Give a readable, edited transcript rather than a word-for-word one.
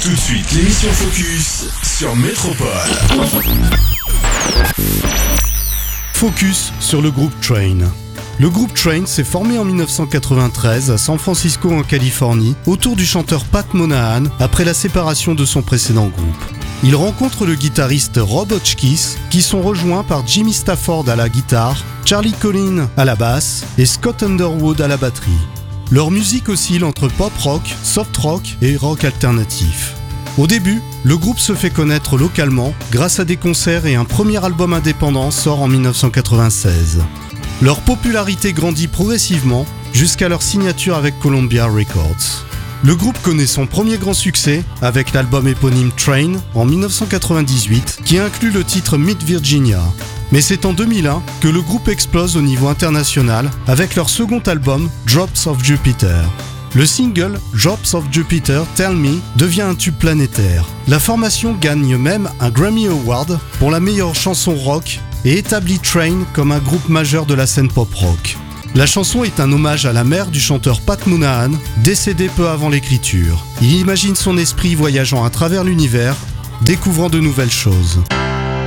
Tout de suite, l'émission Focus sur Métropole. Focus sur le groupe Train. Le groupe Train s'est formé en 1993 à San Francisco en Californie autour du chanteur Pat Monahan après la séparation de son précédent groupe. Il rencontre le guitariste Rob Hotchkiss qui sont rejoints par Jimmy Stafford à la guitare, Charlie Collin à la basse et Scott Underwood à la batterie. Leur musique oscille entre pop rock, soft rock et rock alternatif. Au début, le groupe se fait connaître localement grâce à des concerts et un premier album indépendant sort en 1996. Leur popularité grandit progressivement jusqu'à leur signature avec Columbia Records. Le groupe connaît son premier grand succès avec l'album éponyme Train en 1998 qui inclut le titre Mid Virginia. Mais c'est en 2001 que le groupe explose au niveau international avec leur second album Drops of Jupiter. Le single Drops of Jupiter Tell Me devient un tube planétaire. La formation gagne même un Grammy Award pour la meilleure chanson rock et établit Train comme un groupe majeur de la scène pop rock. La chanson est un hommage à la mère du chanteur Pat Monahan, décédé peu avant l'écriture. Il imagine son esprit voyageant à travers l'univers, découvrant de nouvelles choses.